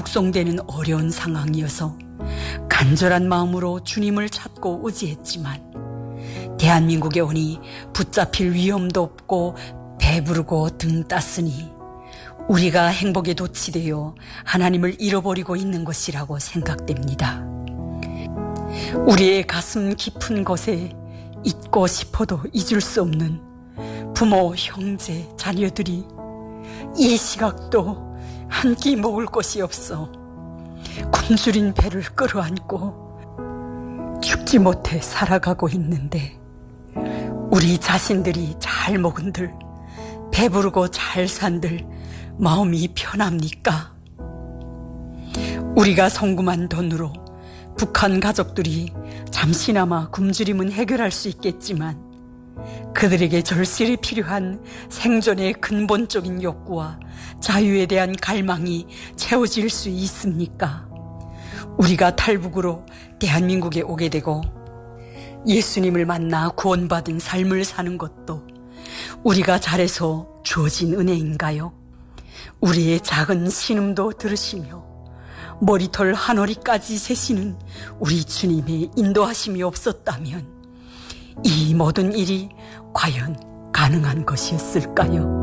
숙성되는 어려운 상황이어서 간절한 마음으로 주님을 찾고 의지했지만 대한민국에 오니 붙잡힐 위험도 없고 배부르고 등 땄으니 우리가 행복에 도취되어 하나님을 잃어버리고 있는 것이라고 생각됩니다. 우리의 가슴 깊은 곳에 잊고 싶어도 잊을 수 없는 부모, 형제, 자녀들이 이 시각도 한 끼 먹을 것이 없어 굶주린 배를 끌어안고 죽지 못해 살아가고 있는데 우리 자신들이 잘 먹은들, 배부르고 잘 산들 마음이 편합니까? 우리가 송금한 돈으로 북한 가족들이 잠시나마 굶주림은 해결할 수 있겠지만 그들에게 절실히 필요한 생존의 근본적인 욕구와 자유에 대한 갈망이 채워질 수 있습니까? 우리가 탈북으로 대한민국에 오게 되고 예수님을 만나 구원받은 삶을 사는 것도 우리가 잘해서 주어진 은혜인가요? 우리의 작은 신음도 들으시며 머리털 한 올이까지 세시는 우리 주님의 인도하심이 없었다면 이 모든 일이 과연 가능한 것이었을까요?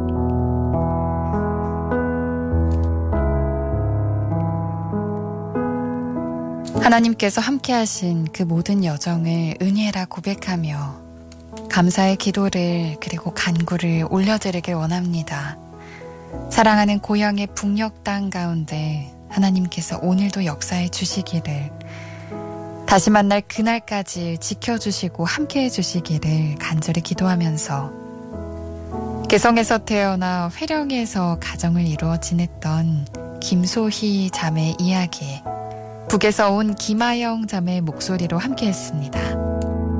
하나님께서 함께하신 그 모든 여정을 은혜라 고백하며 감사의 기도를 그리고 간구를 올려드리길 원합니다. 사랑하는 고향의 북녘 땅 가운데 하나님께서 오늘도 역사해 주시기를, 다시 만날 그날까지 지켜주시고 함께해 주시기를 간절히 기도하면서 개성에서 태어나 회령에서 가정을 이루어 지냈던 김소희 자매 이야기, 북에서 온 김아영 자매의 목소리로 함께했습니다.